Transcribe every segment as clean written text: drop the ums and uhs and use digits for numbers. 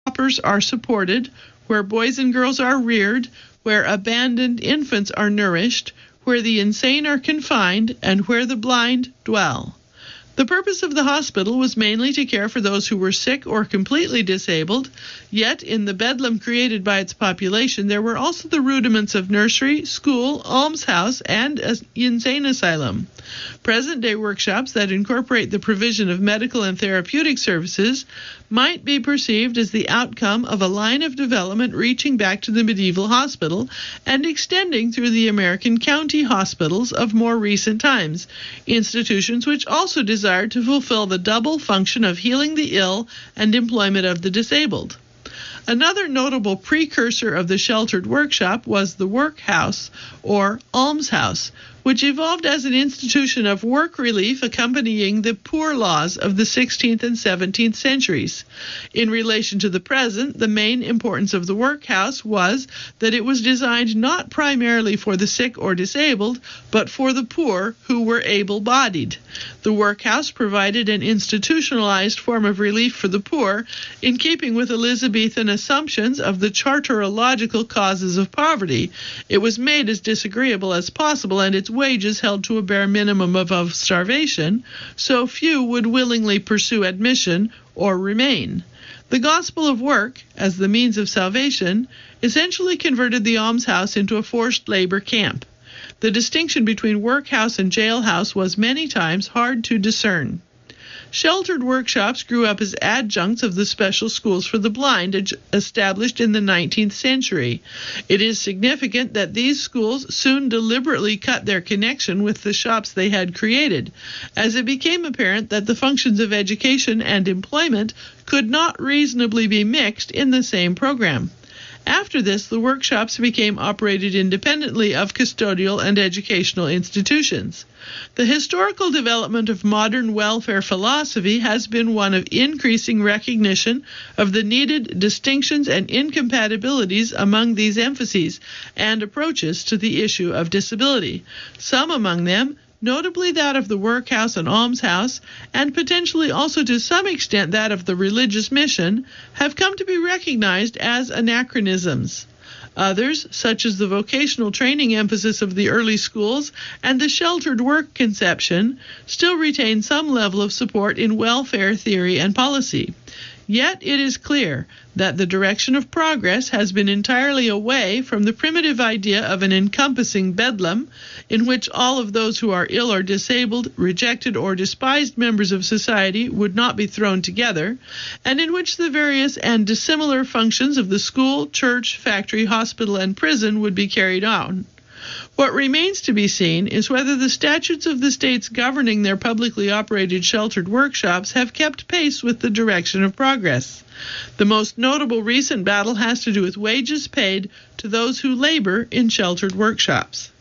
paupers are supported, where boys and girls are reared, where abandoned infants are nourished, where the insane are confined, and where the blind dwell. The purpose of the hospital was mainly to care for those who were sick or completely disabled, yet in the bedlam created by its population there were also the rudiments of nursery, school, almshouse, and insane asylum. Present-day workshops that incorporate the provision of medical and therapeutic services might be perceived as the outcome of a line of development reaching back to the medieval hospital and extending through the American county hospitals of more recent times, institutions which also desired to fulfill the double function of healing the ill and employment of the disabled. Another notable precursor of the sheltered workshop was the workhouse, or almshouse, which evolved as an institution of work relief accompanying the poor laws of the 16th and 17th centuries. In relation to the present, the main importance of the workhouse was that it was designed not primarily for the sick or disabled, but for the poor who were able-bodied. The workhouse provided an institutionalized form of relief for the poor, in keeping with Elizabethan assumptions of the charterological causes of poverty. It was made as disagreeable as possible, and its wages held to a bare minimum of starvation, so few would willingly pursue admission or remain. The gospel of work, as the means of salvation, essentially converted the almshouse into a forced labor camp. The distinction between workhouse and jailhouse was many times hard to discern. Sheltered workshops grew up as adjuncts of the special schools for the blind established in the 19th century. It is significant that these schools soon deliberately cut their connection with the shops they had created, as it became apparent that the functions of education and employment could not reasonably be mixed in the same program. After this, the workshops became operated independently of custodial and educational institutions. The historical development of modern welfare philosophy has been one of increasing recognition of the needed distinctions and incompatibilities among these emphases and approaches to the issue of disability. Some among them, notably that of the workhouse and almshouse, and potentially also to some extent that of the religious mission, have come to be recognized as anachronisms. Others, such as the vocational training emphasis of the early schools and the sheltered work conception, still retain some level of support in welfare theory and policy. Yet it is clear that the direction of progress has been entirely away from the primitive idea of an encompassing bedlam, in which all of those who are ill or disabled, rejected or despised members of society would not be thrown together, and in which the various and dissimilar functions of the school, church, factory, hospital, and prison would be carried on. What remains to be seen is whether the statutes of the states governing their publicly operated sheltered workshops have kept pace with the direction of progress. The most notable recent battle has to do with wages paid to those who labor in sheltered workshops.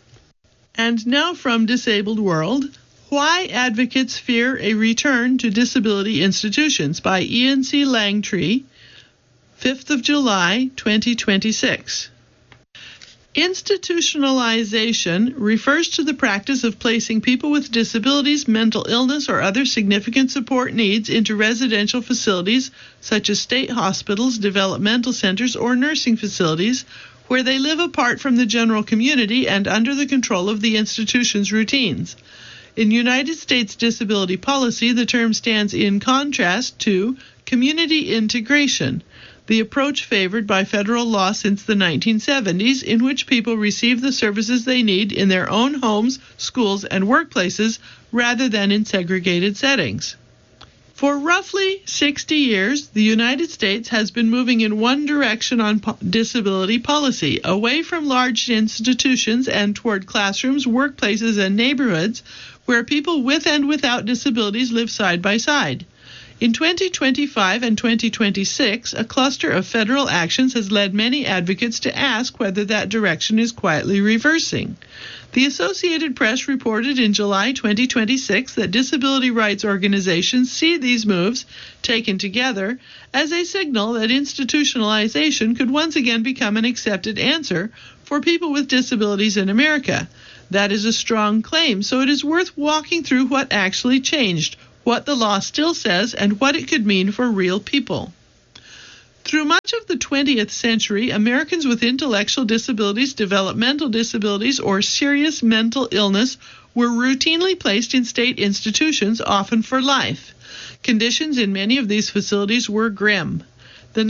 And now from Disabled World, Why Advocates Fear a Return to Disability Institutions by Ian C. Langtree, 5th of July, 2026. Institutionalization refers to the practice of placing people with disabilities, mental illness, or other significant support needs into residential facilities such as state hospitals, developmental centers, or nursing facilities where they live apart from the general community and under the control of the institution's routines. In United States disability policy, the term stands in contrast to community integration, the approach favored by federal law since the 1970s, in which people receive the services they need in their own homes, schools, and workplaces rather than in segregated settings. For roughly 60 years, the United States has been moving in one direction on disability policy, away from large institutions and toward classrooms, workplaces, and neighborhoods where people with and without disabilities live side by side. In 2025 and 2026, a cluster of federal actions has led many advocates to ask whether that direction is quietly reversing. The Associated Press reported in July 2026 that disability rights organizations see these moves, taken together, as a signal that institutionalization could once again become an accepted answer for people with disabilities in America. That is a strong claim, so it is worth walking through what actually changed, what the law still says, and what it could mean for real people. Through much of the 20th century, Americans with intellectual disabilities, developmental disabilities, or serious mental illness were routinely placed in state institutions, often for life. Conditions in many of these facilities were grim. The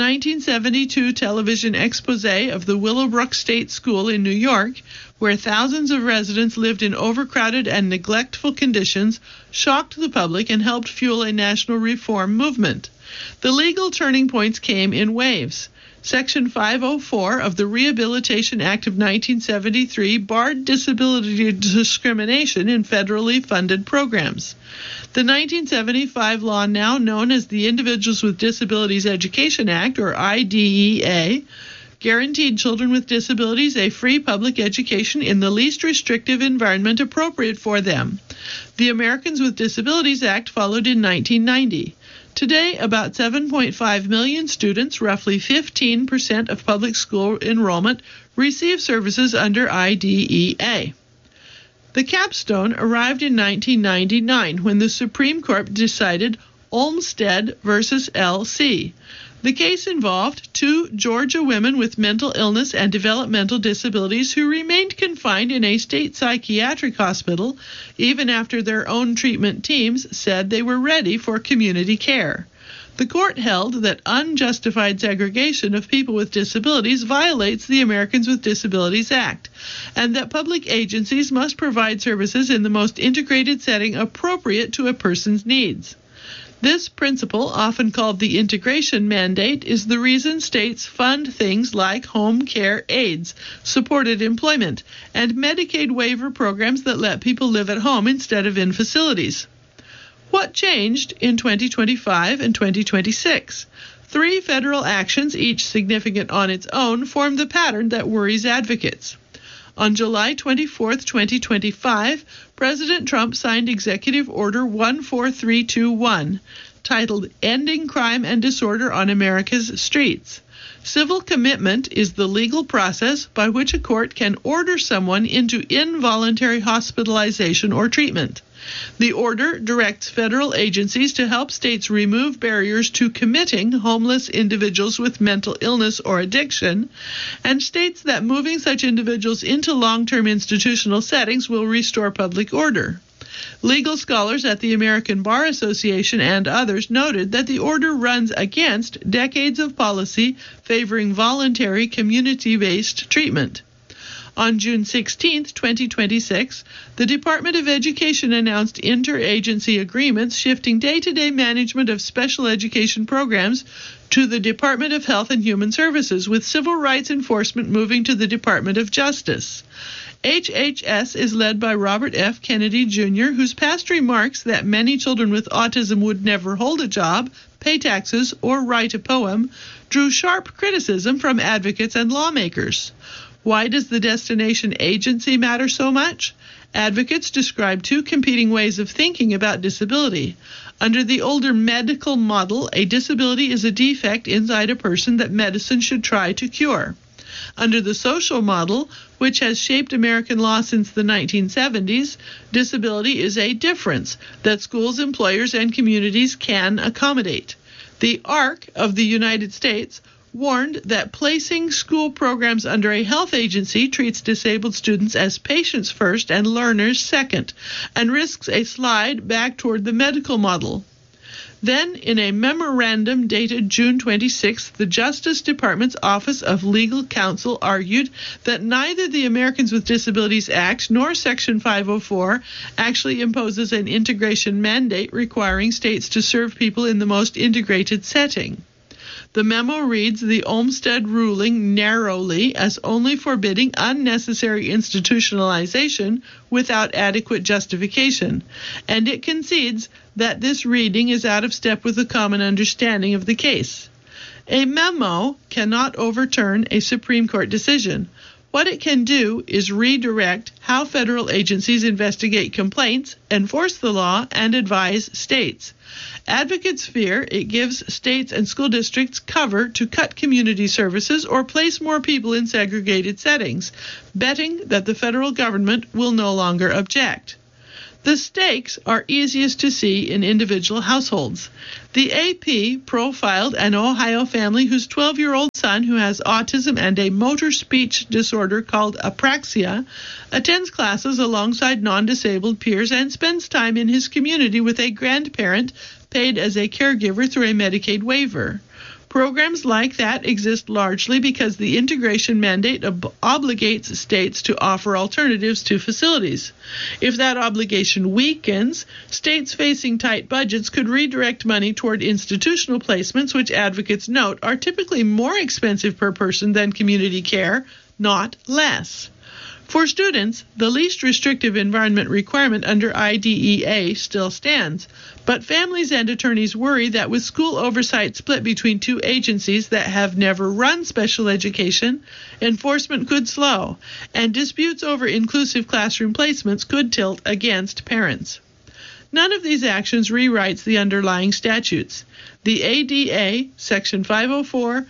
1972 television expose of the Willowbrook State School in New York, where thousands of residents lived in overcrowded and neglectful conditions, shocked the public and helped fuel a national reform movement. The legal turning points came in waves. Section 504 of the Rehabilitation Act of 1973 barred disability discrimination in federally funded programs. The 1975 law, now known as the Individuals with Disabilities Education Act, or IDEA, guaranteed children with disabilities a free public education in the least restrictive environment appropriate for them. The Americans with Disabilities Act followed in 1990. Today, about 7.5 million students, roughly 15% of public school enrollment, receive services under IDEA. The capstone arrived in 1999 when the Supreme Court decided Olmstead versus L.C. The case involved two Georgia women with mental illness and developmental disabilities who remained confined in a state psychiatric hospital even after their own treatment teams said they were ready for community care. The court held that unjustified segregation of people with disabilities violates the Americans with Disabilities Act, and that public agencies must provide services in the most integrated setting appropriate to a person's needs. This principle, often called the integration mandate, is the reason states fund things like home care aids, supported employment, and Medicaid waiver programs that let people live at home instead of in facilities. What changed in 2025 and 2026? 3 federal actions, each significant on its own, form the pattern that worries advocates. On July 24, 2025, President Trump signed Executive Order 14321, titled Ending Crime and Disorder on America's Streets. Civil commitment is the legal process by which a court can order someone into involuntary hospitalization or treatment. The order directs federal agencies to help states remove barriers to committing homeless individuals with mental illness or addiction, and states that moving such individuals into long-term institutional settings will restore public order. Legal scholars at the American Bar Association and others noted that the order runs against decades of policy favoring voluntary community-based treatment. On June 16, 2026, the Department of Education announced interagency agreements shifting day-to-day management of special education programs to the Department of Health and Human Services, with civil rights enforcement moving to the Department of Justice. HHS is led by Robert F. Kennedy, Jr., whose past remarks that many children with autism would never hold a job, pay taxes, or write a poem drew sharp criticism from advocates and lawmakers. Why does the destination agency matter so much? Advocates describe 2 competing ways of thinking about disability. Under the older medical model, a disability is a defect inside a person that medicine should try to cure. Under the social model, which has shaped American law since the 1970s, disability is a difference that schools, employers, and communities can accommodate. The ARC of the United States warned that placing school programs under a health agency treats disabled students as patients first and learners second, and risks a slide back toward the medical model. Then, in a memorandum dated June 26, the Justice Department's Office of Legal Counsel argued that neither the Americans with Disabilities Act nor Section 504 actually imposes an integration mandate requiring states to serve people in the most integrated setting. The memo reads the Olmstead ruling narrowly as only forbidding unnecessary institutionalization without adequate justification, and it concedes that this reading is out of step with the common understanding of the case. A memo cannot overturn a Supreme Court decision. What it can do is redirect how federal agencies investigate complaints, enforce the law, and advise states. Advocates fear it gives states and school districts cover to cut community services or place more people in segregated settings, betting that the federal government will no longer object. The stakes are easiest to see in individual households. The AP profiled an Ohio family whose 12-year-old son, who has autism and a motor speech disorder called apraxia, attends classes alongside non-disabled peers and spends time in his community with a grandparent paid as a caregiver through a Medicaid waiver. Programs like that exist largely because the integration mandate obligates states to offer alternatives to facilities. If that obligation weakens, states facing tight budgets could redirect money toward institutional placements, which advocates note are typically more expensive per person than community care, not less. For students, the least restrictive environment requirement under IDEA still stands, but families and attorneys worry that with school oversight split between two agencies that have never run special education, enforcement could slow, and disputes over inclusive classroom placements could tilt against parents. None of these actions rewrites the underlying statutes. The ADA, Section 504,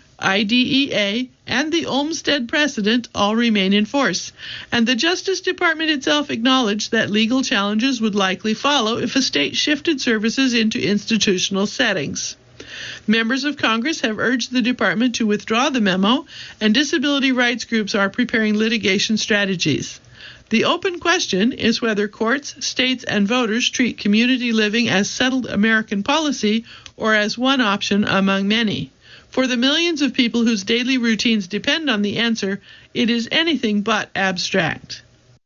IDEA, and the Olmstead precedent all remain in force, and the Justice Department itself acknowledged that legal challenges would likely follow if a state shifted services into institutional settings. Members of Congress have urged the department to withdraw the memo, and disability rights groups are preparing litigation strategies. The open question is whether courts, states, and voters treat community living as settled American policy or as one option among many. For the millions of people whose daily routines depend on the answer, it is anything but abstract.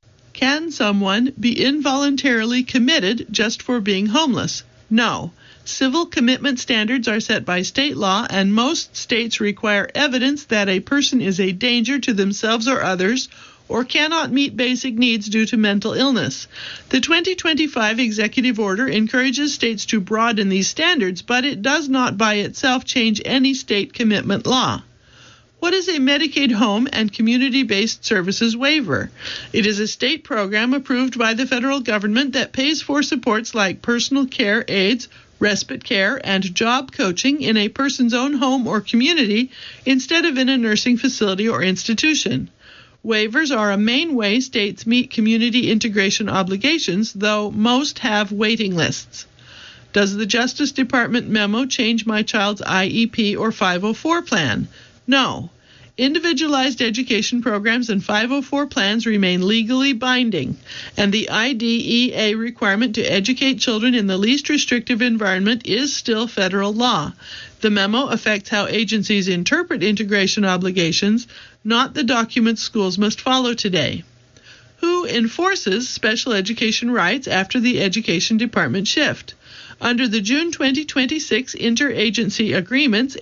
Can someone be involuntarily committed just for being homeless? No. Civil commitment standards are set by state law, and most states require evidence that a person is a danger to themselves or others, or cannot meet basic needs due to mental illness. The 2025 executive order encourages states to broaden these standards, but it does not by itself change any state commitment law. What is a Medicaid home and community-based services waiver? It is a state program approved by the federal government that pays for supports like personal care aides, respite care, and job coaching in a person's own home or community instead of in a nursing facility or institution. Waivers are a main way states meet community integration obligations, though most have waiting lists. Does the Justice Department memo change my child's IEP or 504 plan? No. Individualized education programs and 504 plans remain legally binding, and the IDEA requirement to educate children in the least restrictive environment is still federal law. The memo affects how agencies interpret integration obligations, not the documents schools must follow today. Who enforces special education rights after the Education Department shift? Under the June 2026 interagency agreements,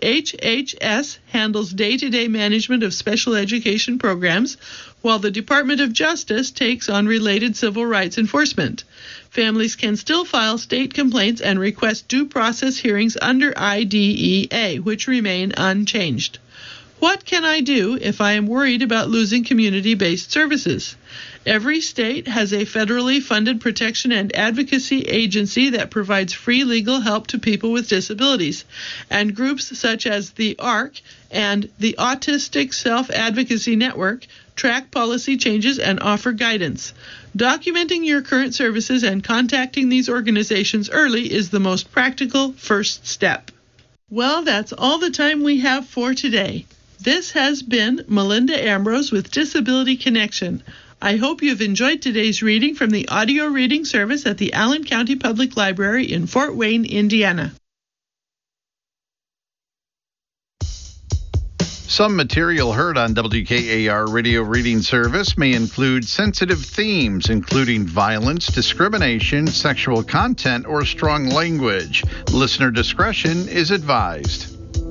HHS handles day-to-day management of special education programs, while the Department of Justice takes on related civil rights enforcement. Families can still file state complaints and request due process hearings under IDEA, which remain unchanged. What can I do if I am worried about losing community-based services? Every state has a federally funded protection and advocacy agency that provides free legal help to people with disabilities, and groups such as the ARC and the Autistic Self-Advocacy Network track policy changes and offer guidance. Documenting your current services and contacting these organizations early is the most practical first step. Well, that's all the time we have for today. This has been Melinda Ambrose with Disability Connection. I hope you've enjoyed today's reading from the audio reading service at the Allen County Public Library in Fort Wayne, Indiana. Some material heard on WKAR Radio Reading Service may include sensitive themes, including violence, discrimination, sexual content, or strong language. Listener discretion is advised.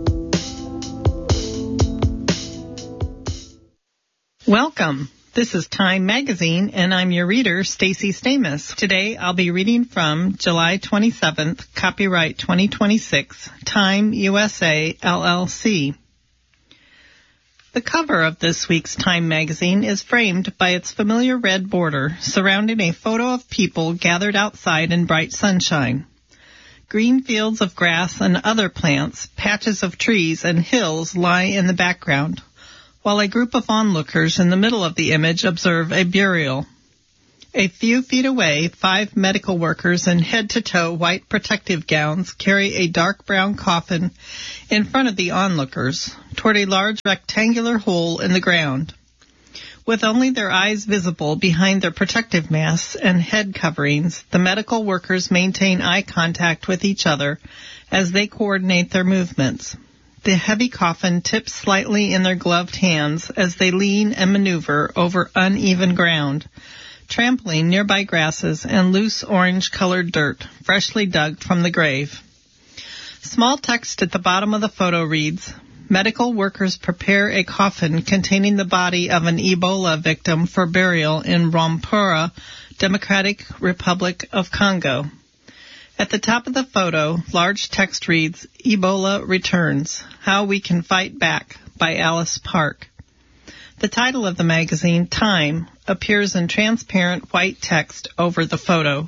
Welcome. This is Time Magazine, and I'm your reader, Stacy Stamus. Today, I'll be reading from July 27th, copyright 2026, Time USA, LLC. The cover of this week's Time Magazine is framed by its familiar red border, surrounding a photo of people gathered outside in bright sunshine. Green fields of grass and other plants, patches of trees, and hills lie in the background, while a group of onlookers in the middle of the image observe a burial. A few feet away, 5 medical workers in head-to-toe white protective gowns carry a dark brown coffin in front of the onlookers toward a large rectangular hole in the ground. With only their eyes visible behind their protective masks and head coverings, the medical workers maintain eye contact with each other as they coordinate their movements. The heavy coffin tips slightly in their gloved hands as they lean and maneuver over uneven ground, trampling nearby grasses and loose orange-colored dirt, freshly dug from the grave. Small text at the bottom of the photo reads, "Medical workers prepare a coffin containing the body of an Ebola victim for burial in Rwampara, Democratic Republic of Congo." At the top of the photo, large text reads, "Ebola Returns, How We Can Fight Back," by Alice Park. The title of the magazine, Time, appears in transparent white text over the photo.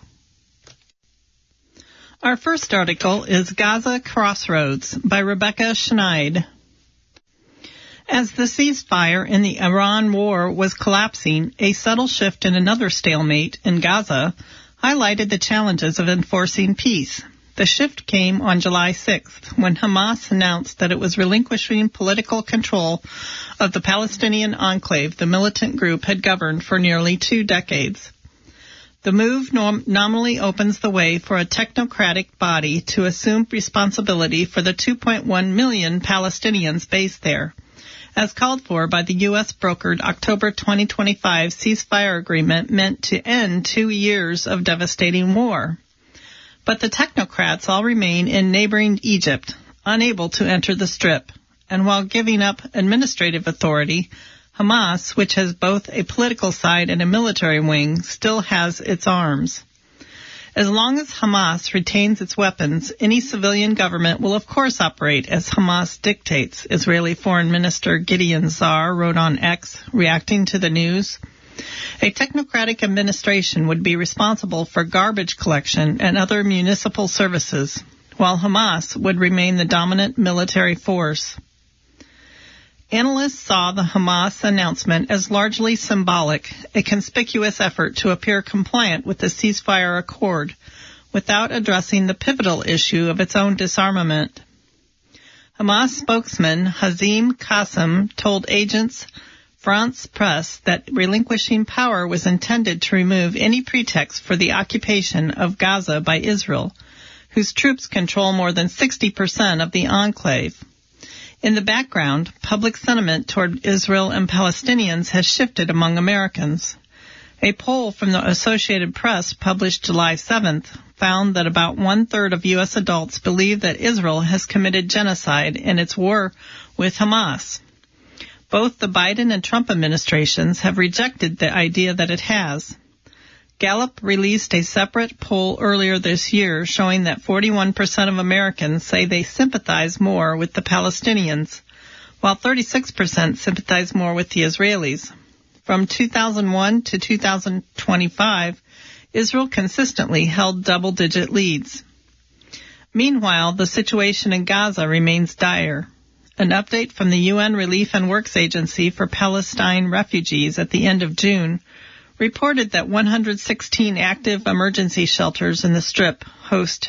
Our first article is Gaza Crossroads by Rebecca Schneid. As the ceasefire in the Iran war was collapsing, a subtle shift in another stalemate in Gaza highlighted the challenges of enforcing peace. The shift came on July 6th, when Hamas announced that it was relinquishing political control of the Palestinian enclave the militant group had governed for nearly 2 decades. The move nominally opens the way for a technocratic body to assume responsibility for the 2.1 million Palestinians based there, as called for by the U.S.-brokered October 2025 ceasefire agreement meant to end 2 years of devastating war. But the technocrats all remain in neighboring Egypt, unable to enter the Strip, and while giving up administrative authority, Hamas, which has both a political side and a military wing, still has its arms. As long as Hamas retains its weapons, any civilian government will of course operate as Hamas dictates, Israeli Foreign Minister Gideon Sa'ar wrote on X, reacting to the news. A technocratic administration would be responsible for garbage collection and other municipal services, while Hamas would remain the dominant military force. Analysts saw the Hamas announcement as largely symbolic, a conspicuous effort to appear compliant with the ceasefire accord, without addressing the pivotal issue of its own disarmament. Hamas spokesman Hazim Qassem told agents France Press that relinquishing power was intended to remove any pretext for the occupation of Gaza by Israel, whose troops control more than 60% of the enclave. In the background, public sentiment toward Israel and Palestinians has shifted among Americans. A poll from the Associated Press published July 7th found that about 1/3 of U.S. adults believe that Israel has committed genocide in its war with Hamas. Both the Biden and Trump administrations have rejected the idea that it has. Gallup released a separate poll earlier this year showing that 41% of Americans say they sympathize more with the Palestinians, while 36% sympathize more with the Israelis. From 2001 to 2025, Israel consistently held double-digit leads. Meanwhile, the situation in Gaza remains dire. An update from the UN Relief and Works Agency for Palestine Refugees at the end of June reported that 116 active emergency shelters in the Strip host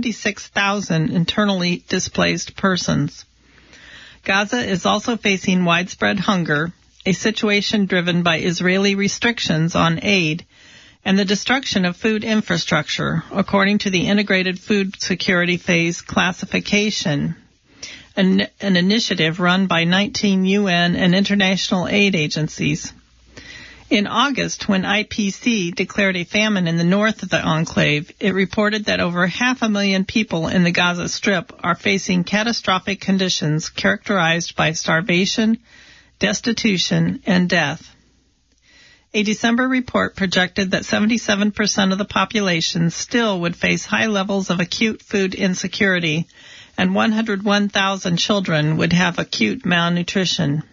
76,000 internally displaced persons. Gaza is also facing widespread hunger, a situation driven by Israeli restrictions on aid and the destruction of food infrastructure, according to the Integrated Food Security Phase Classification, an initiative run by 19 UN and international aid agencies. In August, when IPC declared a famine in the north of the enclave, it reported that over 500,000 people in the Gaza Strip are facing catastrophic conditions characterized by starvation, destitution, and death. A December report projected that 77% of the population still would face high levels of acute food insecurity, and 101,000 children would have acute malnutrition.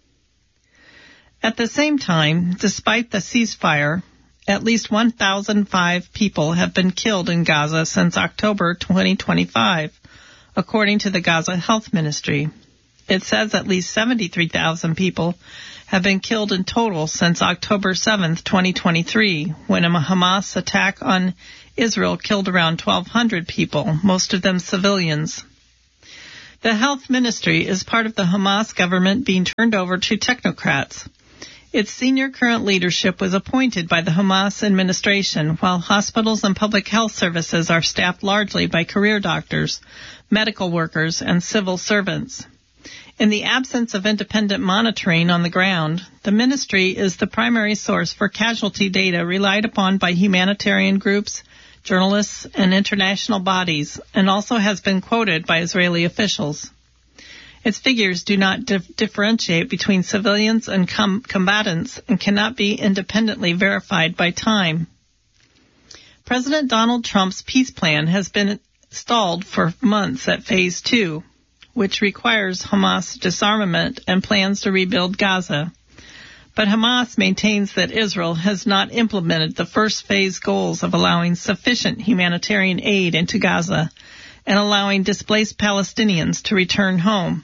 At the same time, despite the ceasefire, at least 1,005 people have been killed in Gaza since October 2025, according to the Gaza Health Ministry. It says at least 73,000 people have been killed in total since October 7, 2023, when a Hamas attack on Israel killed around 1,200 people, most of them civilians. The health ministry is part of the Hamas government being turned over to technocrats. Its senior current leadership was appointed by the Hamas administration, while hospitals and public health services are staffed largely by career doctors, medical workers, and civil servants. In the absence of independent monitoring on the ground, the ministry is the primary source for casualty data relied upon by humanitarian groups, journalists, and international bodies, and also has been quoted by Israeli officials. Its figures do not differentiate between civilians and combatants and cannot be independently verified by time. President Donald Trump's peace plan has been stalled for months at Phase 2, which requires Hamas disarmament and plans to rebuild Gaza. But Hamas maintains that Israel has not implemented the first phase goals of allowing sufficient humanitarian aid into Gaza and allowing displaced Palestinians to return home.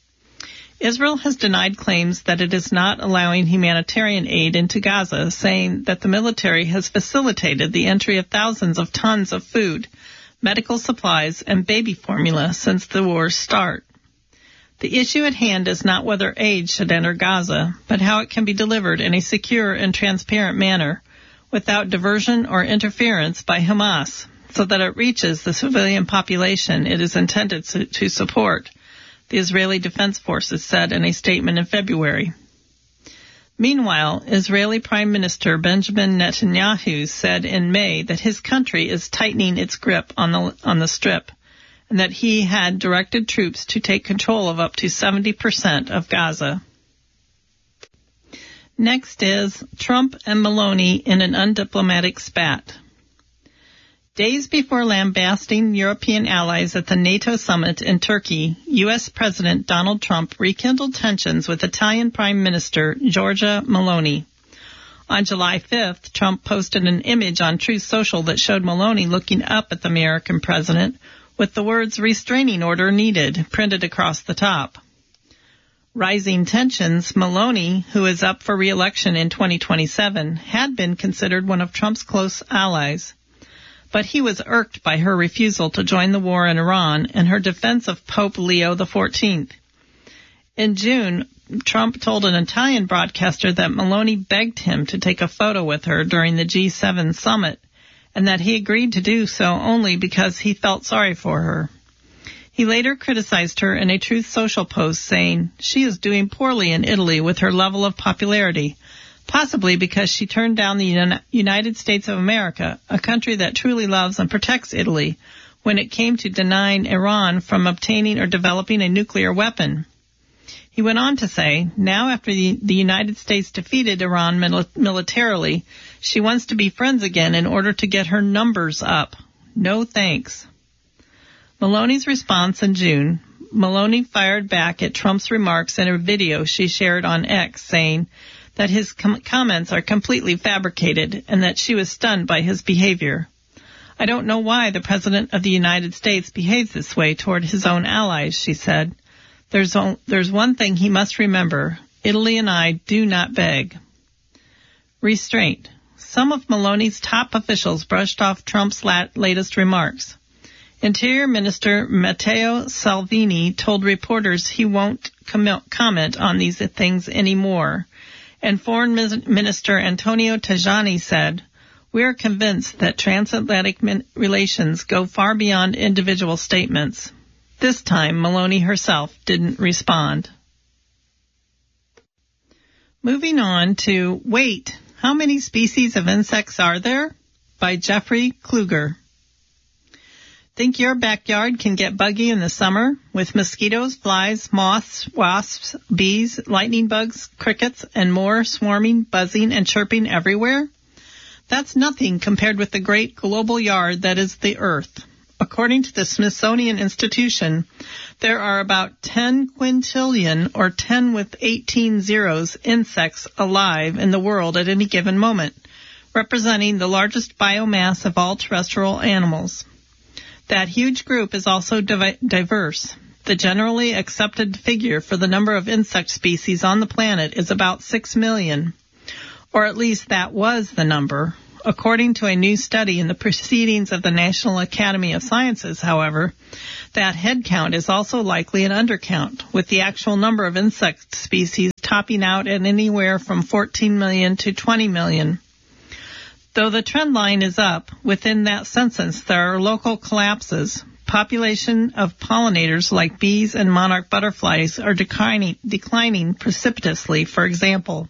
Israel has denied claims that it is not allowing humanitarian aid into Gaza, saying that the military has facilitated the entry of thousands of tons of food, medical supplies, and baby formula since the war's start. The issue at hand is not whether aid should enter Gaza, but how it can be delivered in a secure and transparent manner, without diversion or interference by Hamas, so that it reaches the civilian population it is intended to support, the Israeli Defense Forces said in a statement in February. Meanwhile, Israeli Prime Minister Benjamin Netanyahu said in May that his country is tightening its grip on the Strip, and that he had directed troops to take control of up to 70% of Gaza. Next is Trump and Meloni in an undiplomatic spat. Days before lambasting European allies at the NATO summit in Turkey, U.S. President Donald Trump rekindled tensions with Italian Prime Minister Giorgia Meloni. On July 5th, Trump posted an image on Truth Social that showed Meloni looking up at the American president with the words "restraining order needed" printed across the top. Rising tensions, Meloni, who is up for re-election in 2027, had been considered one of Trump's close allies. But he was irked by her refusal to join the war in Iran and her defense of Pope Leo XIV. In June, Trump told an Italian broadcaster that Meloni begged him to take a photo with her during the G7 summit, and that he agreed to do so only because he felt sorry for her. He later criticized her in a Truth Social post, saying, "She is doing poorly in Italy with her level of popularity, possibly because she turned down the United States of America, a country that truly loves and protects Italy, when it came to denying Iran from obtaining or developing a nuclear weapon." He went on to say, now after the United States defeated Iran militarily, she wants to be friends again in order to get her numbers up. No thanks. Meloni's response in June, Meloni fired back at Trump's remarks in a video she shared on X, saying that his comments are completely fabricated and that she was stunned by his behavior. "I don't know why the President of the United States behaves this way toward his own allies," she said. There's one thing he must remember. Italy and I do not beg." Restraint. Some of Meloni's top officials brushed off Trump's latest remarks. Interior Minister Matteo Salvini told reporters he won't comment on these things anymore. And Foreign Minister Antonio Tajani said, "We are convinced that transatlantic relations go far beyond individual statements." This time, Meloni herself didn't respond. Moving on to Wait, How Many Species of Insects Are There? By Jeffrey Kluger. Think your backyard can get buggy in the summer with mosquitoes, flies, moths, wasps, bees, lightning bugs, crickets, and more swarming, buzzing, and chirping everywhere? That's nothing compared with the great global yard that is the Earth. According to the Smithsonian Institution, there are about 10 quintillion, or 10 with 18 zeros, insects alive in the world at any given moment, representing the largest biomass of all terrestrial animals. That huge group is also diverse. The generally accepted figure for the number of insect species on the planet is about 6 million, or at least that was the number. According to a new study in the Proceedings of the National Academy of Sciences, however, that head count is also likely an undercount, with the actual number of insect species topping out at anywhere from 14 million to 20 million. Though the trend line is up, within that census there are local collapses. Population of pollinators like bees and monarch butterflies are declining precipitously, for example.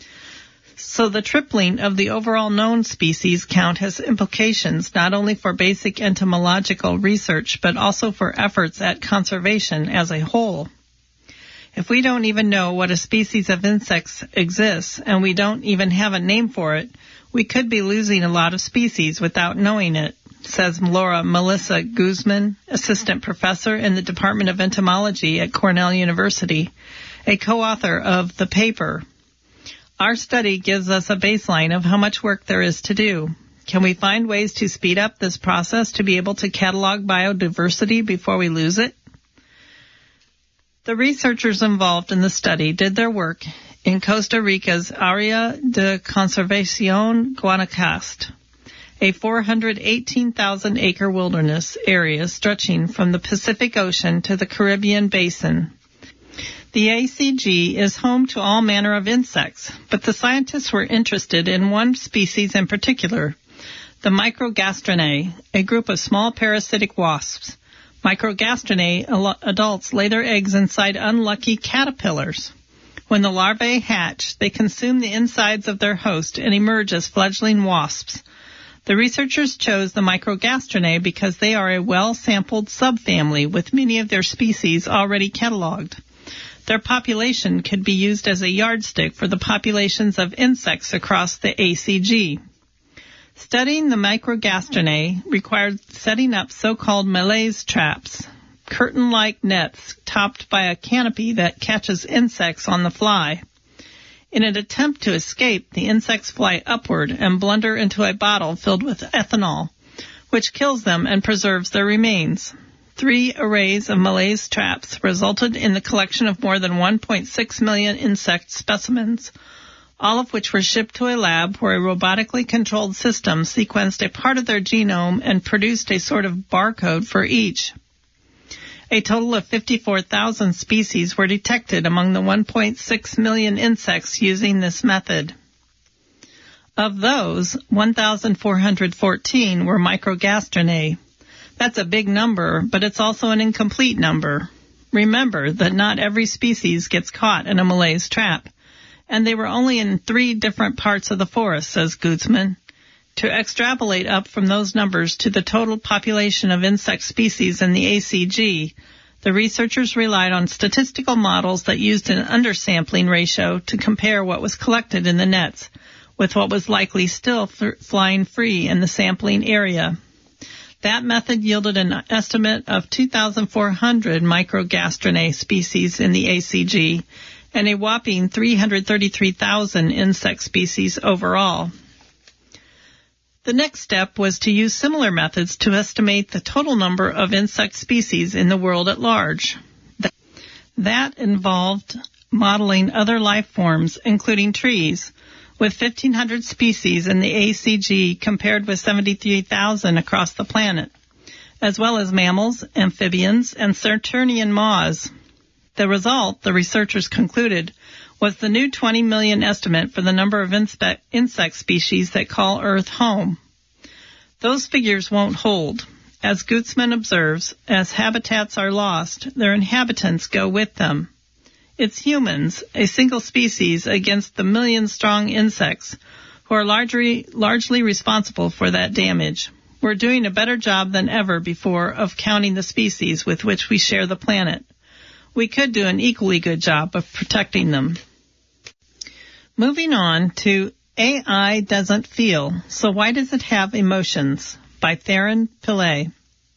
So the tripling of the overall known species count has implications not only for basic entomological research, but also for efforts at conservation as a whole. If we don't even know what a species of insects exists, and we don't even have a name for it, we could be losing a lot of species without knowing it, says Laura Melissa Guzman, assistant professor in the Department of Entomology at Cornell University, a co-author of the paper. Our study gives us a baseline of how much work there is to do. Can we find ways to speed up this process to be able to catalog biodiversity before we lose it? The researchers involved in the study did their work in Costa Rica's Área de Conservación Guanacaste, a 418,000-acre wilderness area stretching from the Pacific Ocean to the Caribbean Basin. The ACG is home to all manner of insects, but the scientists were interested in one species in particular, the Microgastrinae, a group of small parasitic wasps. Microgastrinae adults lay their eggs inside unlucky caterpillars. When the larvae hatch, they consume the insides of their host and emerge as fledgling wasps. The researchers chose the Microgastrinae because they are a well-sampled subfamily with many of their species already cataloged. Their population could be used as a yardstick for the populations of insects across the ACG. Studying the Microgastrinae required setting up so-called malaise traps, curtain-like nets topped by a canopy that catches insects on the fly. In an attempt to escape, the insects fly upward and blunder into a bottle filled with ethanol, which kills them and preserves their remains. 3 arrays of malaise traps resulted in the collection of more than 1.6 million insect specimens, all of which were shipped to a lab where a robotically controlled system sequenced a part of their genome and produced a sort of barcode for each. A total of 54,000 species were detected among the 1.6 million insects using this method. Of those, 1,414 were Microgastrinae. That's a big number, but it's also an incomplete number. Remember that not every species gets caught in a malaise trap, and they were only in 3 different parts of the forest, says Guzman. To extrapolate up from those numbers to the total population of insect species in the ACG, the researchers relied on statistical models that used an undersampling ratio to compare what was collected in the nets with what was likely still flying free in the sampling area. That method yielded an estimate of 2,400 Microgastrinae species in the ACG and a whopping 333,000 insect species overall. The next step was to use similar methods to estimate the total number of insect species in the world at large. That involved modeling other life forms, including trees, with 1,500 species in the ACG compared with 73,000 across the planet, as well as mammals, amphibians, and Saturnian moths. The result, the researchers concluded, was the new 20 million estimate for the number of insect species that call Earth home. Those figures won't hold. As Guzman observes, as habitats are lost, their inhabitants go with them. It's humans, a single species, against the million-strong insects, who are largely responsible for that damage. We're doing a better job than ever before of counting the species with which we share the planet. We could do an equally good job of protecting them. Moving on to AI Doesn't Feel, So Why Does It Have Emotions? By Theron Pillay.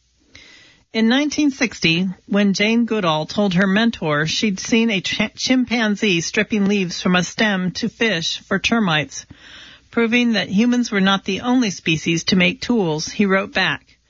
In 1960, when Jane Goodall told her mentor she'd seen a chimpanzee stripping leaves from a stem to fish for termites, proving that humans were not the only species to make tools, he wrote back,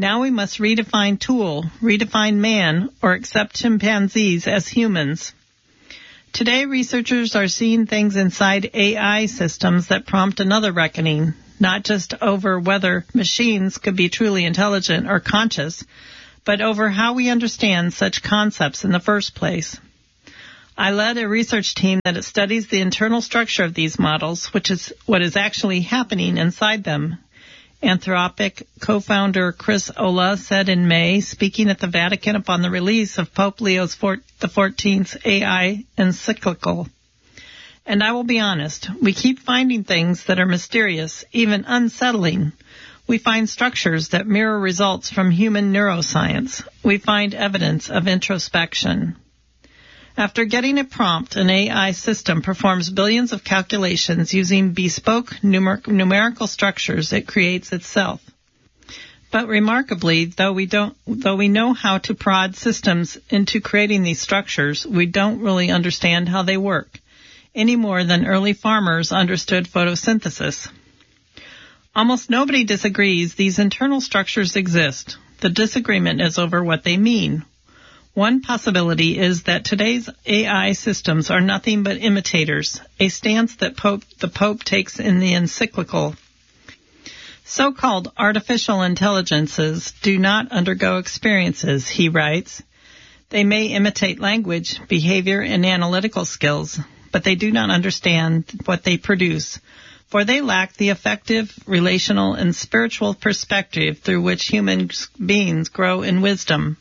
Now we must redefine man, or accept chimpanzees as humans. Today, researchers are seeing things inside AI systems that prompt another reckoning, not just over whether machines could be truly intelligent or conscious, but over how we understand such concepts in the first place. I led a research team that studies the internal structure of these models, which is what is actually happening inside them. Anthropic co-founder Chris Olah said in May, speaking at the Vatican upon the release of Pope Leo XIV's AI encyclical. And I will be honest, we keep finding things that are mysterious, even unsettling. We find structures that mirror results from human neuroscience. We find evidence of introspection. After getting a prompt, an AI system performs billions of calculations using bespoke numerical structures it creates itself. But remarkably, though we know how to prod systems into creating these structures, we don't really understand how they work, any more than early farmers understood photosynthesis. Almost nobody disagrees these internal structures exist. The disagreement is over what they mean. One possibility is that today's AI systems are nothing but imitators, a stance that the Pope takes in the encyclical. So-called artificial intelligences do not undergo experiences, he writes. They may imitate language, behavior, and analytical skills, but they do not understand what they produce, for they lack the effective, relational, and spiritual perspective through which human beings grow in wisdom.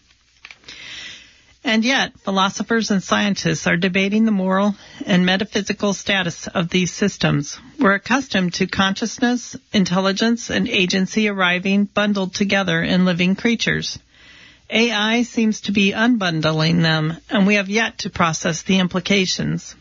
And yet, philosophers and scientists are debating the moral and metaphysical status of these systems. We're accustomed to consciousness, intelligence, and agency arriving bundled together in living creatures. AI seems to be unbundling them, and we have yet to process the implications.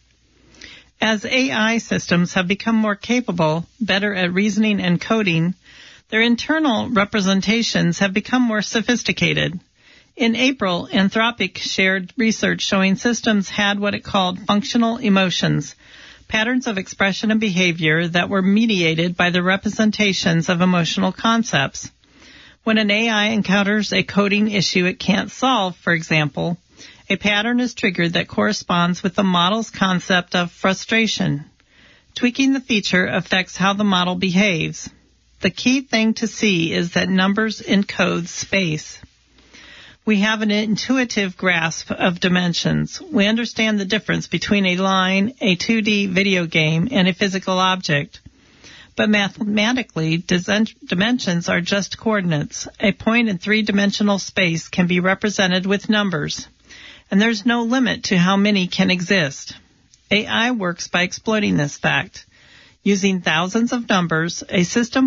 As AI systems have become more capable, better at reasoning and coding, their internal representations have become more sophisticated. In April, Anthropic shared research showing systems had what it called functional emotions, patterns of expression and behavior that were mediated by the representations of emotional concepts. When an AI encounters a coding issue it can't solve, for example, a pattern is triggered that corresponds with the model's concept of frustration. Tweaking the feature affects how the model behaves. The key thing to see is that numbers encode space. We have an intuitive grasp of dimensions. We understand the difference between a line, a 2D video game, and a physical object. But mathematically, dimensions are just coordinates. A point in three-dimensional space can be represented with numbers, and there's no limit to how many can exist. AI works by exploiting this fact. Using thousands of numbers, a system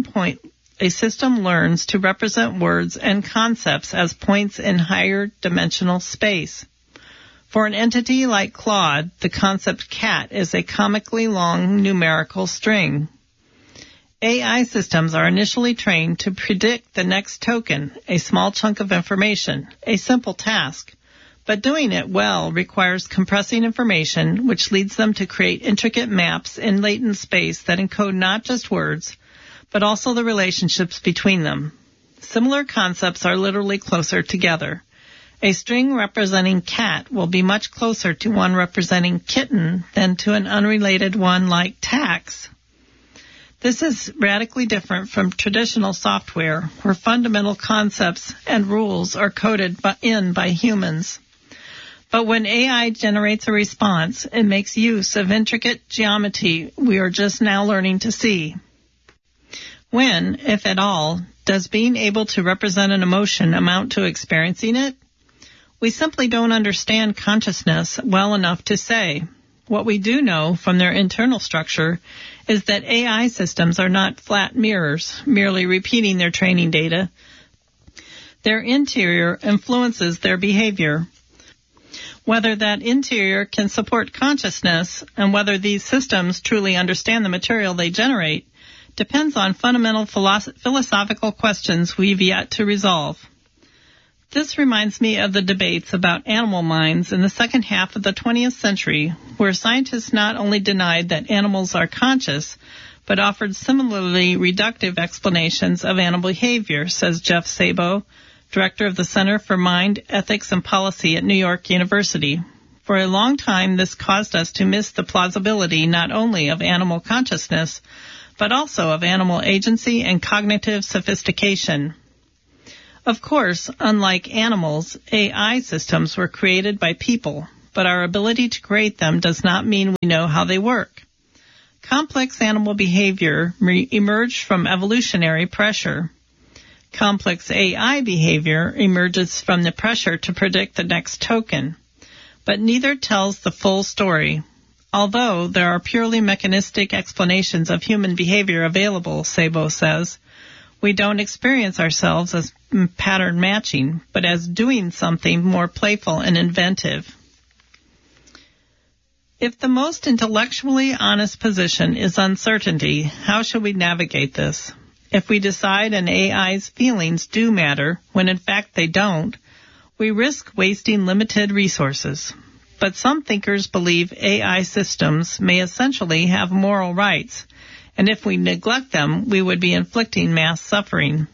learns to represent words and concepts as points in higher dimensional space. For an entity like Claude, the concept cat is a comically long numerical string. AI systems are initially trained to predict the next token, a small chunk of information, a simple task. But doing it well requires compressing information, which leads them to create intricate maps in latent space that encode not just words, but also the relationships between them. Similar concepts are literally closer together. A string representing cat will be much closer to one representing kitten than to an unrelated one like tax. This is radically different from traditional software, where fundamental concepts and rules are coded in by humans. But when AI generates a response, it makes use of intricate geometry we are just now learning to see. When, if at all, does being able to represent an emotion amount to experiencing it? We simply don't understand consciousness well enough to say. What we do know from their internal structure is that AI systems are not flat mirrors, merely repeating their training data. Their interior influences their behavior. Whether that interior can support consciousness and whether these systems truly understand the material they generate depends on fundamental philosophical questions we've yet to resolve. This reminds me of the debates about animal minds in the second half of the 20th century, where scientists not only denied that animals are conscious, but offered similarly reductive explanations of animal behavior, says Jeff Sabo, director of the Center for Mind, Ethics, and Policy at New York University. For a long time, this caused us to miss the plausibility not only of animal consciousness, but also of animal agency and cognitive sophistication. Of course, unlike animals, AI systems were created by people, but our ability to create them does not mean we know how they work. Complex animal behavior emerged from evolutionary pressure. Complex AI behavior emerges from the pressure to predict the next token, but neither tells the full story. Although there are purely mechanistic explanations of human behavior available, Sabo says, we don't experience ourselves as pattern matching, but as doing something more playful and inventive. If the most intellectually honest position is uncertainty, how should we navigate this? If we decide an AI's feelings do matter, when in fact they don't, we risk wasting limited resources. But some thinkers believe AI systems may essentially have moral rights, and if we neglect them, we would be inflicting mass suffering.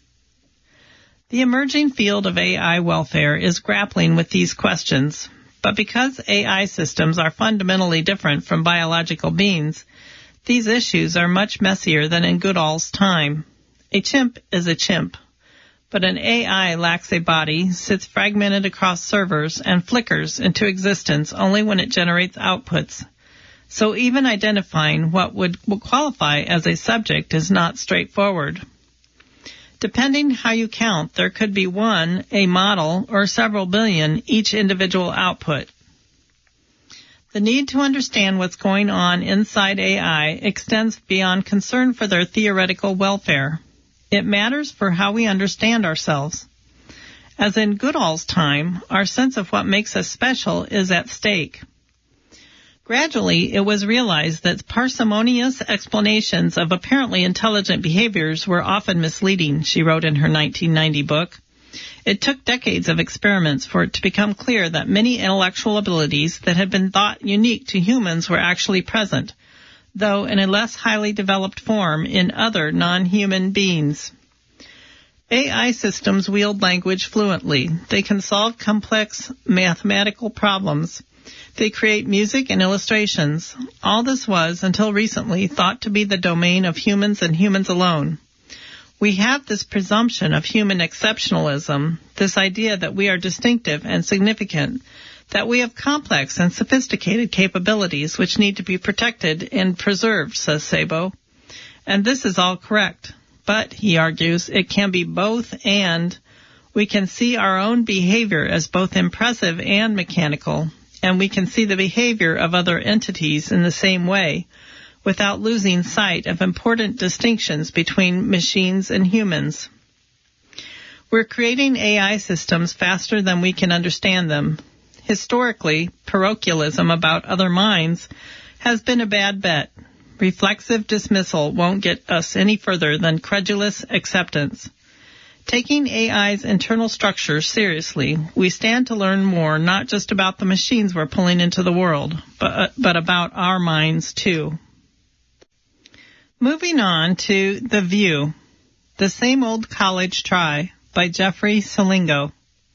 The emerging field of AI welfare is grappling with these questions. But because AI systems are fundamentally different from biological beings, these issues are much messier than in Goodall's time. A chimp is a chimp, but an AI lacks a body, sits fragmented across servers, and flickers into existence only when it generates outputs. So even identifying what would qualify as a subject is not straightforward. Depending how you count, there could be one, a model, or several billion, each individual output. The need to understand what's going on inside AI extends beyond concern for their theoretical welfare. It matters for how we understand ourselves. As in Goodall's time, our sense of what makes us special is at stake. Gradually, it was realized that parsimonious explanations of apparently intelligent behaviors were often misleading, she wrote in her 1990 book. It took decades of experiments for it to become clear that many intellectual abilities that had been thought unique to humans were actually present, though in a less highly developed form in other non-human beings. AI systems wield language fluently. They can solve complex mathematical problems. They create music and illustrations. All this was, until recently, thought to be the domain of humans and humans alone. We have this presumption of human exceptionalism, this idea that we are distinctive and significant, that we have complex and sophisticated capabilities which need to be protected and preserved, says Sabo. And this is all correct. But, he argues, it can be both and. We can see our own behavior as both impressive and mechanical, and we can see the behavior of other entities in the same way, without losing sight of important distinctions between machines and humans. We're creating AI systems faster than we can understand them. Historically, parochialism about other minds has been a bad bet. Reflexive dismissal won't get us any further than credulous acceptance. Taking AI's internal structure seriously, we stand to learn more not just about the machines we're pulling into the world, but about our minds too. Moving on to The View, The Same Old College Try by Jeffrey Selingo.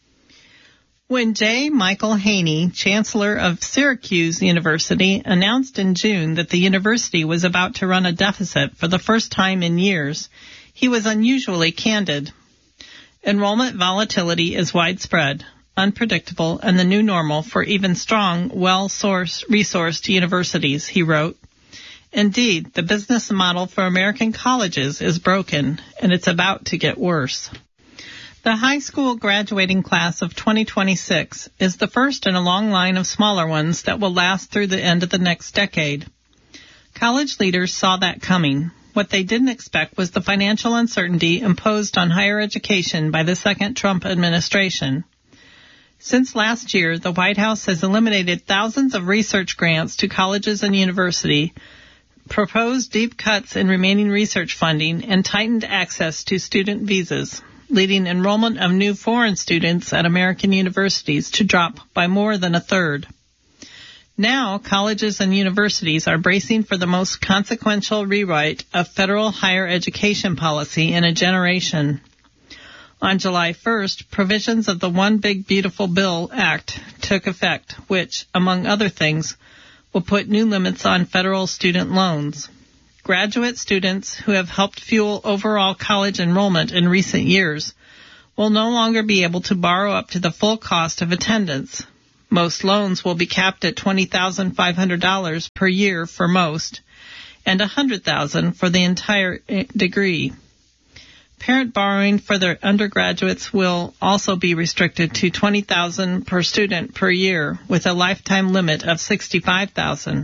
When J. Michael Haney, Chancellor of Syracuse University, announced in June that the university was about to run a deficit for the first time in years, he was unusually candid. Enrollment volatility is widespread, unpredictable, and the new normal for even strong, well-resourced universities, he wrote. Indeed, the business model for American colleges is broken, and it's about to get worse. The high school graduating class of 2026 is the first in a long line of smaller ones that will last through the end of the next decade. College leaders saw that coming. What they didn't expect was the financial uncertainty imposed on higher education by the second Trump administration. Since last year, the White House has eliminated thousands of research grants to colleges and universities, proposed deep cuts in remaining research funding, and tightened access to student visas, leading enrollment of new foreign students at American universities to drop by more than a third. Now, colleges and universities are bracing for the most consequential rewrite of federal higher education policy in a generation. On July 1st, provisions of the One Big Beautiful Bill Act took effect, which, among other things, will put new limits on federal student loans. Graduate students who have helped fuel overall college enrollment in recent years will no longer be able to borrow up to the full cost of attendance. Most loans will be capped at $20,500 per year for most, and $100,000 for the entire degree. Parent borrowing for their undergraduates will also be restricted to $20,000 per student per year, with a lifetime limit of $65,000.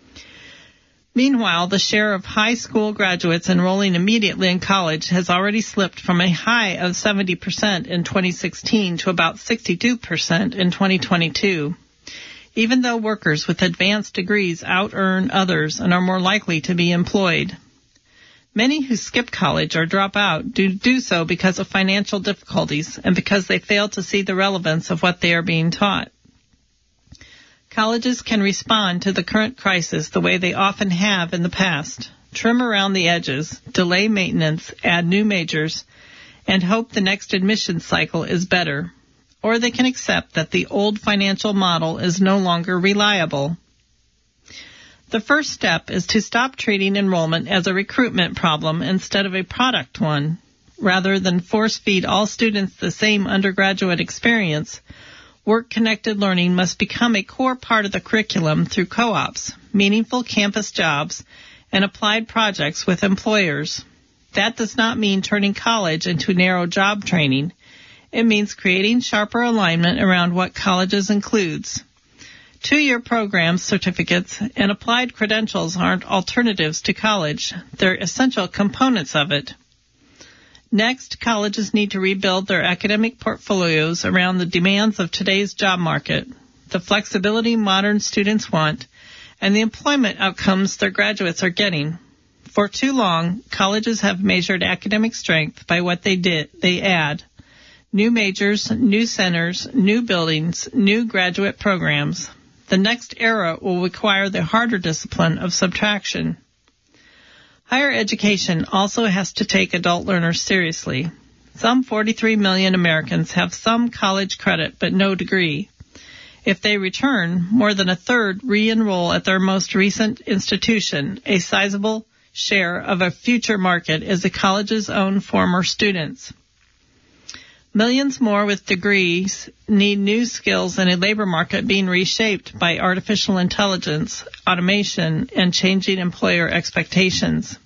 Meanwhile, the share of high school graduates enrolling immediately in college has already slipped from a high of 70% in 2016 to about 62% in 2022, even though workers with advanced degrees out-earn others and are more likely to be employed. Many who skip college or drop out do so because of financial difficulties and because they fail to see the relevance of what they are being taught. Colleges can respond to the current crisis the way they often have in the past: trim around the edges, delay maintenance, add new majors, and hope the next admissions cycle is better. Or they can accept that the old financial model is no longer reliable. The first step is to stop treating enrollment as a recruitment problem instead of a product one. Rather than force-feed all students the same undergraduate experience, work-connected learning must become a core part of the curriculum through co-ops, meaningful campus jobs, and applied projects with employers. That does not mean turning college into narrow job training. It means creating sharper alignment around what colleges includes. 2-year programs, certificates, and applied credentials aren't alternatives to college. They're essential components of it. Next, colleges need to rebuild their academic portfolios around the demands of today's job market, the flexibility modern students want, and the employment outcomes their graduates are getting. For too long, colleges have measured academic strength by what they add. New majors, new centers, new buildings, new graduate programs. The next era will require the harder discipline of subtraction. Higher education also has to take adult learners seriously. Some 43 million Americans have some college credit but no degree. If they return, more than a third re-enroll at their most recent institution. A sizable share of a future market is the college's own former students. Millions more with degrees need new skills in a labor market being reshaped by artificial intelligence, automation, and changing employer expectations.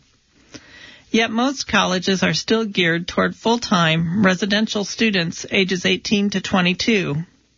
Yet most colleges are still geared toward full-time residential students ages 18 to 22.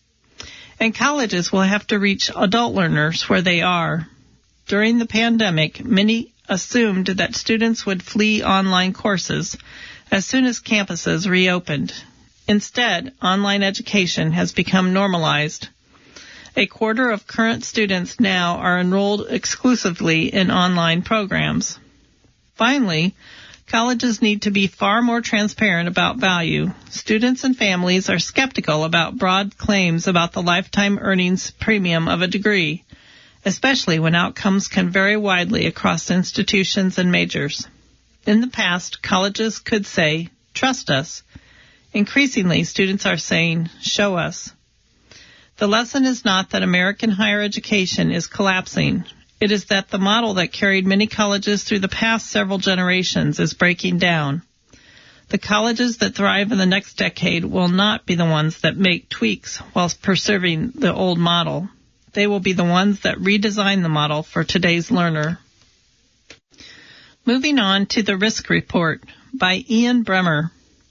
And colleges will have to reach adult learners where they are. During the pandemic, many assumed that students would flee online courses as soon as campuses reopened. Instead, online education has become normalized. A quarter of current students now are enrolled exclusively in online programs. Finally, colleges need to be far more transparent about value. Students and families are skeptical about broad claims about the lifetime earnings premium of a degree, especially when outcomes can vary widely across institutions and majors. In the past, colleges could say, "Trust us." Increasingly, students are saying, "Show us." The lesson is not that American higher education is collapsing. It is that the model that carried many colleges through the past several generations is breaking down. The colleges that thrive in the next decade will not be the ones that make tweaks whilst preserving the old model. They will be the ones that redesign the model for today's learner. Moving on to the Risk Report by Ian Bremmer.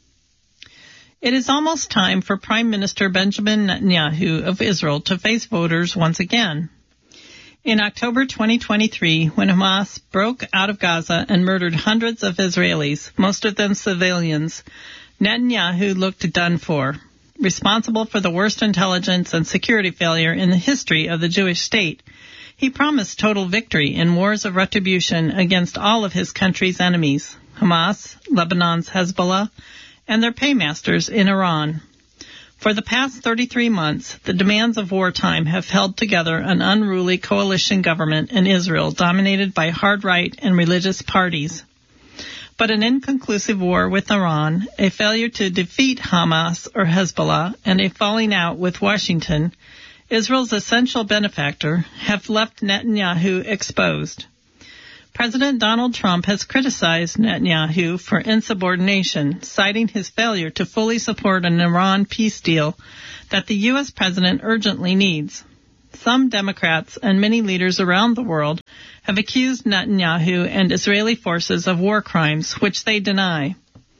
It is almost time for Prime Minister Benjamin Netanyahu of Israel to face voters once again. In October 2023, when Hamas broke out of Gaza and murdered hundreds of Israelis, most of them civilians, Netanyahu looked done for. Responsible for the worst intelligence and security failure in the history of the Jewish state, he promised total victory in wars of retribution against all of his country's enemies, Hamas, Lebanon's Hezbollah, and their paymasters in Iran. For the past 33 months, the demands of wartime have held together an unruly coalition government in Israel dominated by hard-right and religious parties. But an inconclusive war with Iran, a failure to defeat Hamas or Hezbollah, and a falling out with Washington, Israel's essential benefactor, have left Netanyahu exposed. President Donald Trump has criticized Netanyahu for insubordination, citing his failure to fully support an Iran peace deal that the U.S. president urgently needs. Some Democrats and many leaders around the world have accused Netanyahu and Israeli forces of war crimes, which they deny.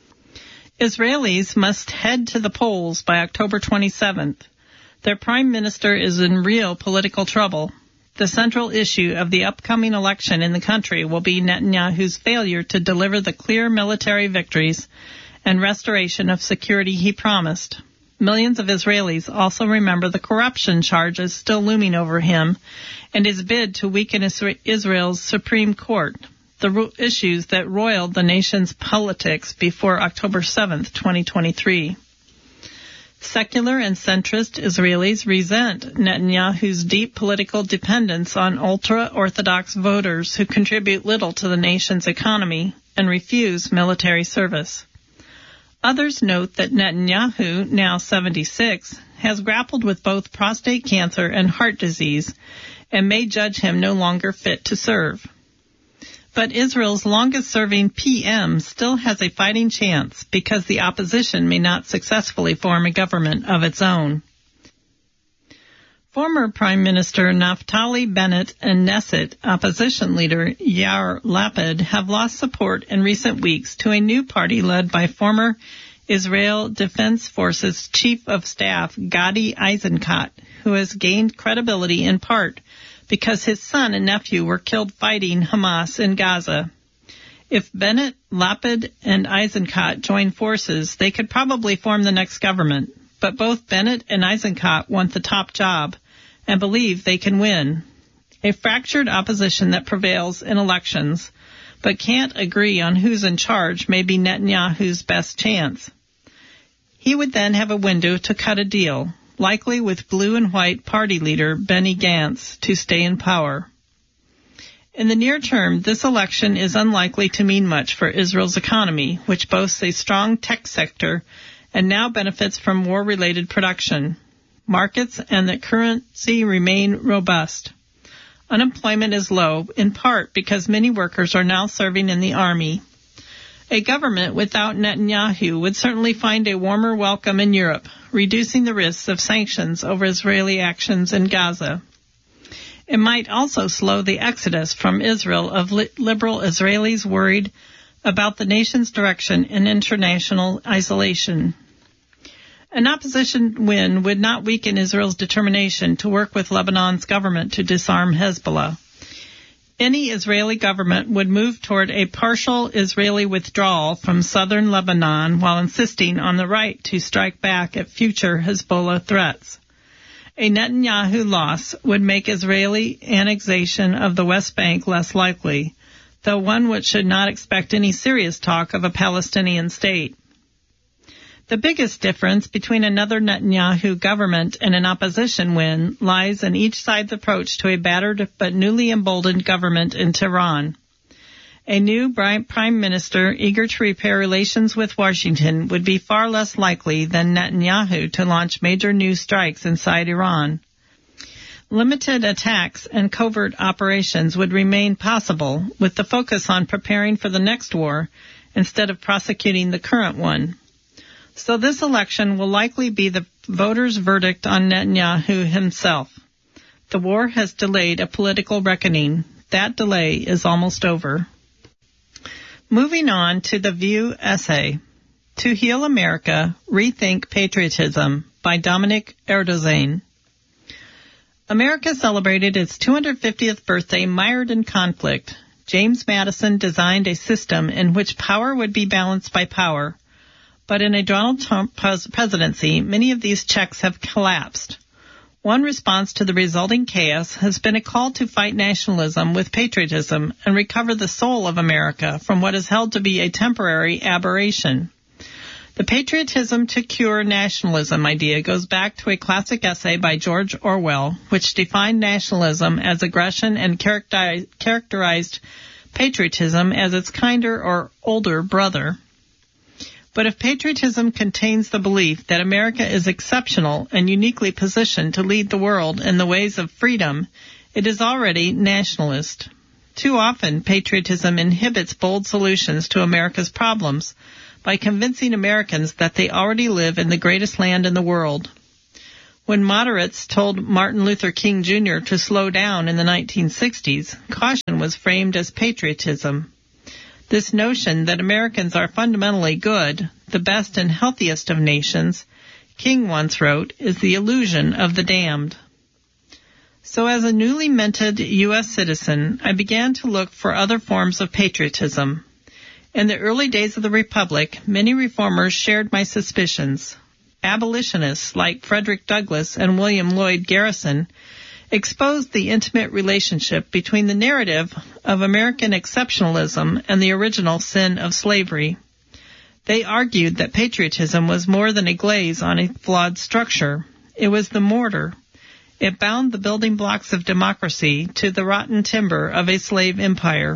Israelis must head to the polls by October 27th. Their prime minister is in real political trouble. The central issue of the upcoming election in the country will be Netanyahu's failure to deliver the clear military victories and restoration of security he promised. Millions of Israelis also remember the corruption charges still looming over him and his bid to weaken Israel's Supreme Court, the issues that roiled the nation's politics before October 7th, 2023. Secular and centrist Israelis resent Netanyahu's deep political dependence on ultra-Orthodox voters who contribute little to the nation's economy and refuse military service. Others note that Netanyahu, now 76, has grappled with both prostate cancer and heart disease and may judge him no longer fit to serve. But Israel's longest-serving PM still has a fighting chance because the opposition may not successfully form a government of its own. Former Prime Minister Naftali Bennett and Knesset opposition leader Yair Lapid have lost support in recent weeks to a new party led by former Israel Defense Forces Chief of Staff Gadi Eisenkot, who has gained credibility in part because his son and nephew were killed fighting Hamas in Gaza. If Bennett, Lapid, and Eisenkot join forces, they could probably form the next government. But both Bennett and Eisenkot want the top job and believe they can win. A fractured opposition that prevails in elections but can't agree on who's in charge may be Netanyahu's best chance. He would then have a window to cut a deal, likely with blue and white party leader Benny Gantz, to stay in power. In the near term, this election is unlikely to mean much for Israel's economy, which boasts a strong tech sector and now benefits from war-related production. Markets and the currency remain robust. Unemployment is low, in part because many workers are now serving in the army. A government without Netanyahu would certainly find a warmer welcome in Europe, reducing the risks of sanctions over Israeli actions in Gaza. It might also slow the exodus from Israel of liberal Israelis worried about the nation's direction in international isolation. An opposition win would not weaken Israel's determination to work with Lebanon's government to disarm Hezbollah. Any Israeli government would move toward a partial Israeli withdrawal from southern Lebanon while insisting on the right to strike back at future Hezbollah threats. A Netanyahu loss would make Israeli annexation of the West Bank less likely, though one which should not expect any serious talk of a Palestinian state. The biggest difference between another Netanyahu government and an opposition win lies in each side's approach to a battered but newly emboldened government in Tehran. A new prime minister eager to repair relations with Washington would be far less likely than Netanyahu to launch major new strikes inside Iran. Limited attacks and covert operations would remain possible, with the focus on preparing for the next war instead of prosecuting the current one. So this election will likely be the voters' verdict on Netanyahu himself. The war has delayed a political reckoning. That delay is almost over. Moving on to the View essay, To Heal America, Rethink Patriotism, by Dominic Erdőzén. America celebrated its 250th birthday mired in conflict. James Madison designed a system in which power would be balanced by power. But in a Donald Trump presidency, many of these checks have collapsed. One response to the resulting chaos has been a call to fight nationalism with patriotism and recover the soul of America from what is held to be a temporary aberration. The patriotism to cure nationalism idea goes back to a classic essay by George Orwell, which defined nationalism as aggression and characterized patriotism as its kinder or older brother. But if patriotism contains the belief that America is exceptional and uniquely positioned to lead the world in the ways of freedom, it is already nationalist. Too often, patriotism inhibits bold solutions to America's problems by convincing Americans that they already live in the greatest land in the world. When moderates told Martin Luther King Jr. to slow down in the 1960s, caution was framed as patriotism. This notion that Americans are fundamentally good, the best and healthiest of nations, King once wrote, is the illusion of the damned. So as a newly minted U.S. citizen, I began to look for other forms of patriotism. In the early days of the Republic, many reformers shared my suspicions. Abolitionists like Frederick Douglass and William Lloyd Garrison exposed the intimate relationship between the narrative of American exceptionalism and the original sin of slavery. They argued that patriotism was more than a glaze on a flawed structure. It was the mortar. It bound the building blocks of democracy to the rotten timber of a slave empire.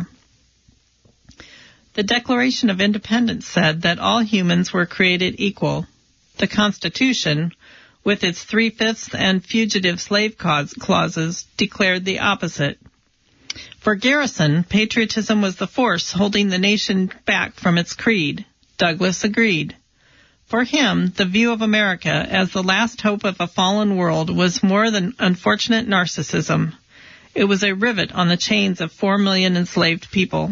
The Declaration of Independence said that all humans were created equal. The Constitution, with its 3/5 and fugitive slave clauses, declared the opposite. For Garrison, patriotism was the force holding the nation back from its creed. Douglass agreed. For him, the view of America as the last hope of a fallen world was more than unfortunate narcissism. It was a rivet on the chains of 4 million enslaved people.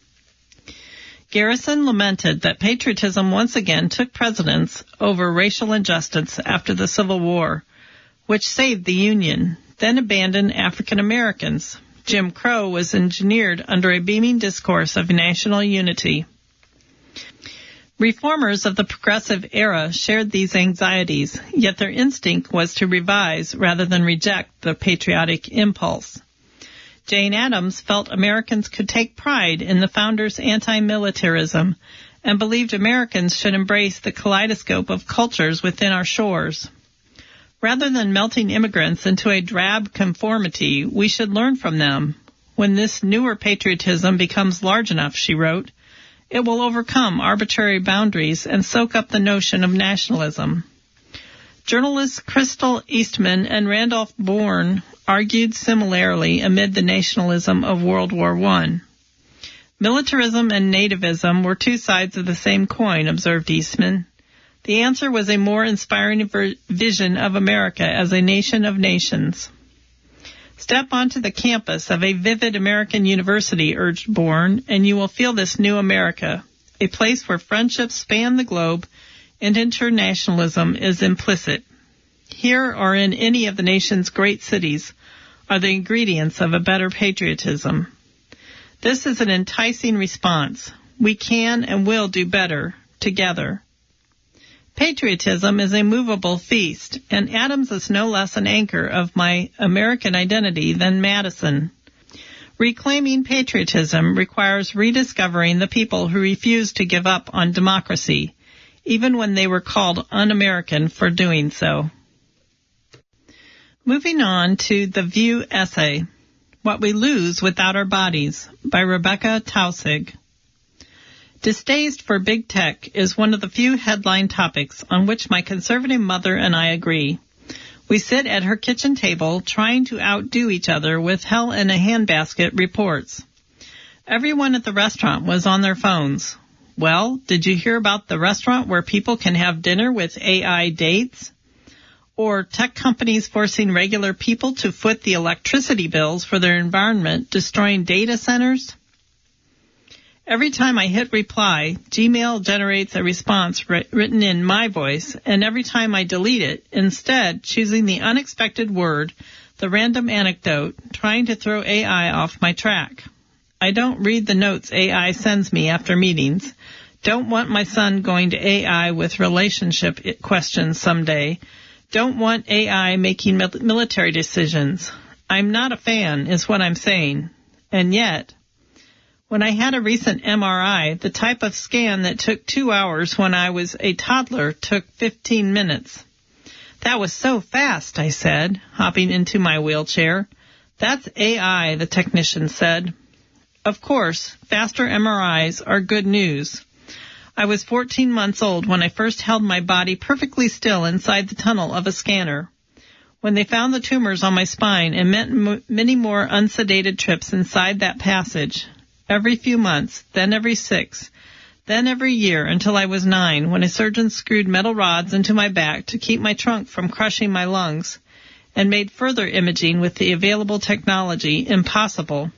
Garrison lamented that patriotism once again took precedence over racial injustice after the Civil War, which saved the Union, then abandoned African Americans. Jim Crow was engineered under a beaming discourse of national unity. Reformers of the progressive era shared these anxieties, yet their instinct was to revise rather than reject the patriotic impulse. Jane Addams felt Americans could take pride in the founders' anti-militarism and believed Americans should embrace the kaleidoscope of cultures within our shores. Rather than melting immigrants into a drab conformity, we should learn from them. When this newer patriotism becomes large enough, she wrote, it will overcome arbitrary boundaries and soak up the notion of nationalism. Journalists Crystal Eastman and Randolph Bourne argued similarly amid the nationalism of World War I. Militarism and nativism were two sides of the same coin, observed Eastman. The answer was a more inspiring vision of America as a nation of nations. Step onto the campus of a vivid American university, urged Bourne, and you will feel this new America, a place where friendships span the globe and internationalism is implicit. Here or in any of the nation's great cities are the ingredients of a better patriotism. This is an enticing response. We can and will do better together. Patriotism is a movable feast, and Adams is no less an anchor of my American identity than Madison. Reclaiming patriotism requires rediscovering the people who refused to give up on democracy, even when they were called un-American for doing so. Moving on to the View essay, What We Lose Without Our Bodies, by Rebecca Taussig. Distaste for big tech is one of the few headline topics on which my conservative mother and I agree. We sit at her kitchen table trying to outdo each other with hell in a handbasket reports. Everyone at the restaurant was on their phones. Well, did you hear about the restaurant where people can have dinner with AI dates? Or tech companies forcing regular people to foot the electricity bills for their environment, destroying data centers? Every time I hit reply, Gmail generates a response written in my voice, and every time I delete it, instead choosing the unexpected word, the random anecdote, trying to throw AI off my track. I don't read the notes AI sends me after meetings. Don't want my son going to AI with relationship questions someday. Don't want AI making military decisions. I'm not a fan, is what I'm saying. And yet, When I had a recent MRI, the type of scan that took 2 hours when I was a toddler took 15 minutes. That was so fast, I said, hopping into my wheelchair. That's AI, the technician said. Of course, faster MRIs are good news. I was 14 months old when I first held my body perfectly still inside the tunnel of a scanner. When they found the tumors on my spine, it meant many more unsedated trips inside that passage. Every few months, then every 6, then every year until I was 9, when a surgeon screwed metal rods into my back to keep my trunk from crushing my lungs and made further imaging with the available technology impossible.